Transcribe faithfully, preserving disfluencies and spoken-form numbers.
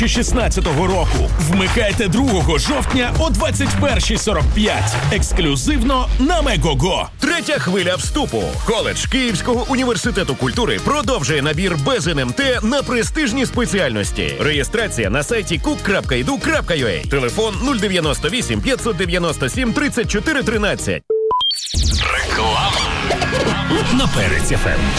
шістнадцятого року. Вмикайте другого жовтня о двадцять перша сорок п'ять. Ексклюзивно на Мегого. Третя хвиля вступу. Коледж Київського університету культури продовжує набір без ен ем те на престижні спеціальності. Реєстрація на сайті кук крапка і ді ю крапка ю а. Телефон нуль дев'яносто вісім п'ятсот дев'яносто сім тридцять чотири тринадцять. Реклама на Перець еф ем.